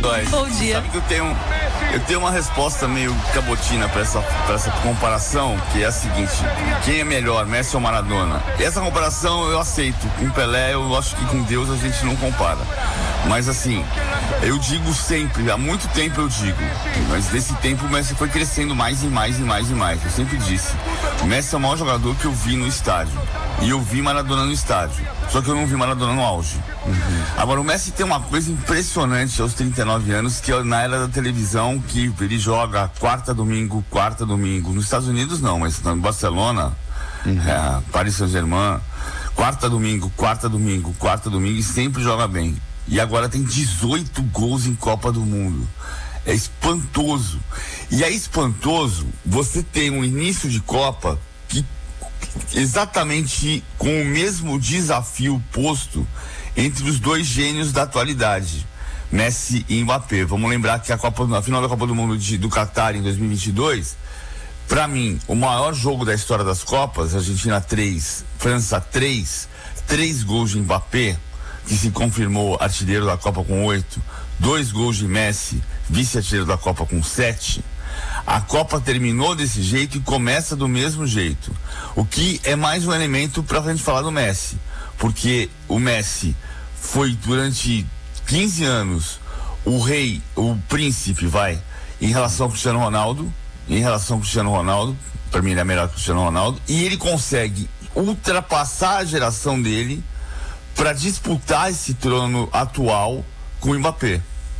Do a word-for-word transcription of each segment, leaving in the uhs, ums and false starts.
Bom dia. Sabe que eu tenho, eu tenho uma resposta meio cabotina para essa, pra essa comparação, que é a seguinte: quem é melhor, Messi ou Maradona? E essa comparação eu aceito. Com Pelé, eu acho que com Deus a gente não compara. Mas assim, eu digo sempre, há muito tempo eu digo, mas nesse tempo o Messi foi crescendo mais e mais e mais e mais. Eu sempre disse, o Messi é o maior jogador que eu vi no estádio. E eu vi Maradona no estádio. Só que eu não vi Maradona no auge. Uhum. Agora, o Messi tem uma coisa impressionante aos trinta e nove anos, que é na era da televisão, que ele joga quarta, domingo, quarta, domingo. Nos Estados Unidos não, mas no Barcelona, uhum. é, Paris Saint-Germain, quarta, domingo, quarta, domingo, quarta, domingo, e sempre joga bem. E agora tem dezoito gols em Copa do Mundo. É espantoso. E é espantoso você ter um início de Copa que exatamente com o mesmo desafio posto entre os dois gênios da atualidade, Messi e Mbappé. Vamos lembrar que a Copa, a final da Copa do Mundo de, do Catar em dois mil e vinte e dois, para mim, o maior jogo da história das Copas, Argentina três, França três, três gols de Mbappé, que se confirmou artilheiro da Copa com oito, dois gols de Messi, vice-artilheiro da Copa com sete. A Copa terminou desse jeito e começa do mesmo jeito. O que é mais um elemento para a gente falar do Messi. Porque o Messi foi durante quinze anos o rei, o príncipe, vai, em relação ao Cristiano Ronaldo. Em relação ao Cristiano Ronaldo, para mim ele é melhor que o Cristiano Ronaldo. E ele consegue ultrapassar a geração dele para disputar esse trono atual com o Mbappé.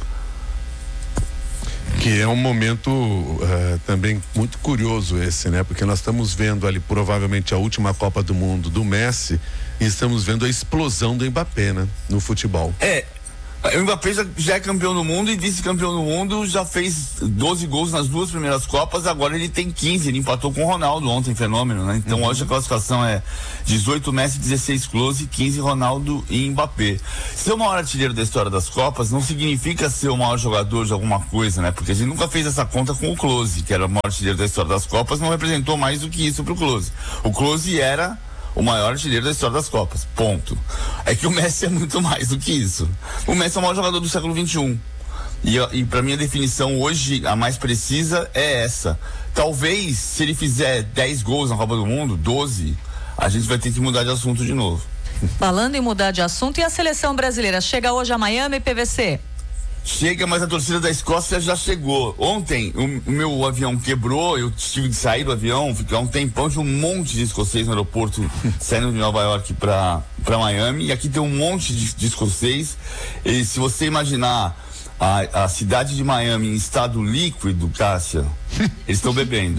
Que é um momento uh, também muito curioso esse, né? Porque nós estamos vendo ali provavelmente a última Copa do Mundo do Messi e estamos vendo a explosão do Mbappé, né? No futebol. É, o Mbappé já, já é campeão do mundo e vice-campeão do mundo, já fez doze gols nas duas primeiras Copas, agora ele tem quinze, ele empatou com o Ronaldo ontem, fenômeno, né? Então uhum. hoje a classificação é dezoito Messi, dezesseis Klose, quinze Ronaldo e Mbappé. Ser o maior artilheiro da história das Copas não significa ser o maior jogador de alguma coisa, né? Porque a gente nunca fez essa conta com o Klose, que era o maior artilheiro da história das Copas, não representou mais do que isso pro Klose. O Klose era o maior artilheiro da história das Copas, ponto. É que o Messi é muito mais do que isso. O Messi é o maior jogador do século vinte e um. E, e para mim a definição hoje, a mais precisa, é essa. Talvez, se ele fizer dez gols na Copa do Mundo, doze, a gente vai ter que mudar de assunto de novo. Falando em mudar de assunto, e a seleção brasileira? Chega hoje a Miami, P V C? Chega, mas a torcida da Escócia já chegou. Ontem, o, o meu avião quebrou, eu tive que sair do avião, ficar um tempão, tinha um monte de escocês no aeroporto, saindo de Nova York pra, pra Miami, e aqui tem um monte de, de escocês. E se você imaginar a, a cidade de Miami em estado líquido, Cássia, eles estão bebendo.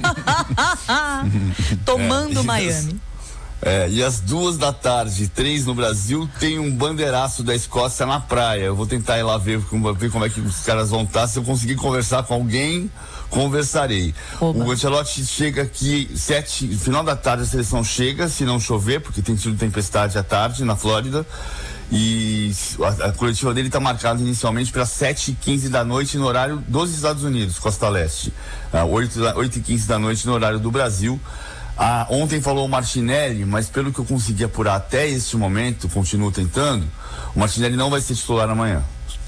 Tomando é, Miami. É, e às duas da tarde, três no Brasil, tem um bandeiraço da Escócia na praia. Eu vou tentar ir lá ver, ver como é que os caras vão estar. Se eu conseguir conversar com alguém, conversarei. Oba. O Ancelotti chega aqui sete, final da tarde a seleção chega, se não chover, porque tem tido tempestade à tarde na Flórida. E a, a coletiva dele está marcada inicialmente para sete e quinze da noite no horário dos Estados Unidos, Costa Leste. Ah, oito e quinze da noite no horário do Brasil. Ah, ontem falou o Martinelli, mas pelo que eu consegui apurar até este momento, continuo tentando, o Martinelli não vai ser titular amanhã.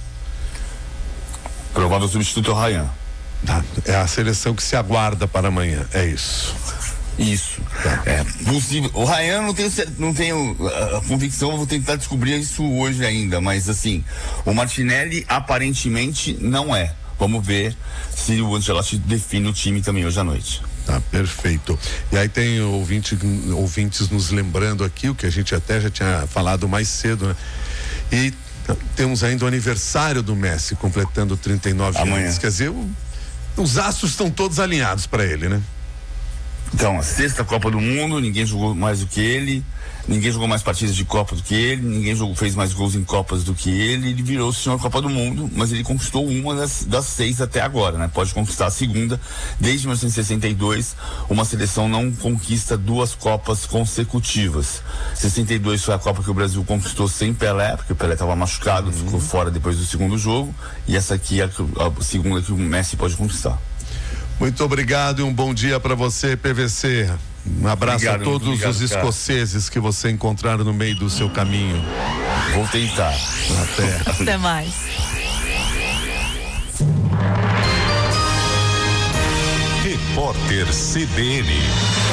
Provável substituto é o Ryan. É a seleção que se aguarda para amanhã, é isso. Isso. Tá. É possível. O Ryan não tenho, não tenho a, a convicção, eu vou tentar descobrir isso hoje ainda, mas assim, o Martinelli aparentemente não é. Vamos ver se o Ancelotti define o time também hoje à noite. Tá, perfeito. E aí tem ouvinte, ouvintes nos lembrando aqui, o que a gente até já tinha falado mais cedo, né? E temos ainda o aniversário do Messi, completando trinta e nove amanhã. Anos. Quer dizer, o, os astros estão todos alinhados para ele, né? Então, a sexta Copa do Mundo, ninguém jogou mais do que ele, ninguém jogou mais partidas de Copa do que ele, ninguém jogou, fez mais gols em Copas do que ele, ele virou o senhor Copa do Mundo, mas ele conquistou uma das, das seis até agora, né? Pode conquistar a segunda. Desde mil novecentos e sessenta e dois, uma seleção não conquista duas Copas consecutivas. sessenta e dois foi a Copa que o Brasil conquistou sem Pelé, porque o Pelé estava machucado, uhum. ficou fora depois do segundo jogo, e essa aqui é a, a segunda que o Messi pode conquistar. Muito obrigado e um bom dia para você, P V C. Um abraço obrigado, a todos obrigado, os escoceses cara. Que você encontrar no meio do seu caminho. Vou tentar. Até. Até mais. Repórter C B N.